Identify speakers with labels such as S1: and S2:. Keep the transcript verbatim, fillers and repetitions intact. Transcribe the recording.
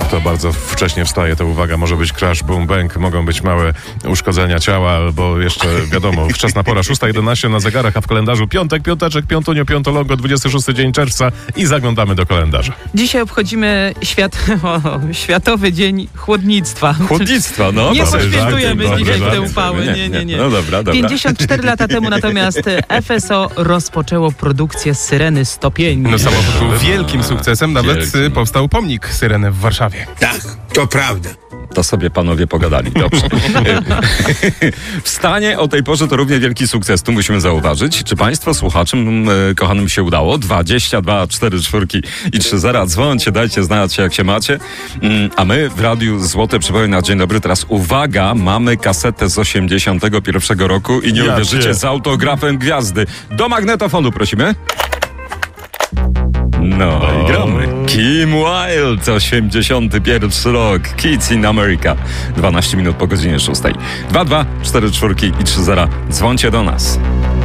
S1: Kto bardzo wcześnie wstaje, to uwaga, może być crash, boom, bang, mogą być małe uszkodzenia ciała, albo jeszcze wiadomo, wczesna pora, szósta jedenaście na zegarach, a w kalendarzu piątek, piąteczek, piątunio, piątolongo, dwudziesty szósty dzień czerwca i zaglądamy do kalendarza.
S2: Dzisiaj obchodzimy świat, o, Światowy Dzień Chłodnictwa.
S3: Chłodnictwa, no.
S2: Nie
S3: dobre
S2: poświętujemy
S3: żarty,
S2: dzisiaj
S3: dobre
S2: w te
S3: żarty.
S2: upały, nie, nie, nie.
S3: No dobra, dobra.
S2: pięćdziesiąt cztery lata temu natomiast F S O rozpoczęło produkcję Syreny sto pięć.
S4: No samochód był wielkim sukcesem, nawet
S3: Wielkim.
S4: powstał pomnik Syreny w Warszawie.
S5: Tak, to prawda.
S3: To sobie panowie pogadali, dobrze. Wstanie o tej porze to równie wielki sukces, tu musimy zauważyć. Czy państwo słuchaczom e, kochanym się udało? dwadzieścia dwa, cztery czwórki i trzy zera. Dzwońcie, dajcie znać, jak się macie. Mm, a my w Radiu Złote przypomnę na dzień dobry. Teraz uwaga, mamy kasetę z osiemdziesiątego pierwszego roku i nie
S1: Ja
S3: uwierzycie,
S1: cię.
S3: z autografem gwiazdy. Do magnetofonu prosimy. No i gramy. Kim Wilde, osiemdziesiąty pierwszy rok. Kids in America. dwanaście minut po godzinie szóstej. dwa dwa, cztery czwórki i trzy zera. Dzwońcie do nas.